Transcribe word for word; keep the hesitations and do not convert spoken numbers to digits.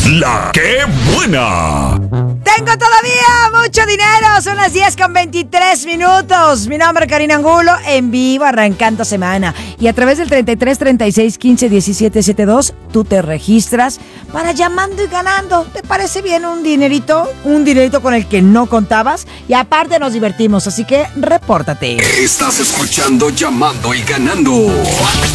La que buena. Tengo todavía mucho dinero, son las diez con veintitrés minutos. Mi nombre es Karina Angulo, en vivo, arrancando semana. Y a través del treinta y tres, treinta y seis, quince, diecisiete, setenta y dos, tú te registras para llamando y ganando. ¿Te parece bien un dinerito? Un dinerito con el que no contabas. Y aparte nos divertimos, así que repórtate. Estás escuchando Llamando y Ganando.